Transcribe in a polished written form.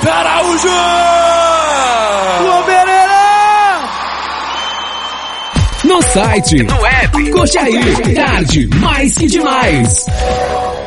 Araújo! No site, no app, curte aí, Card Mais Que Demais.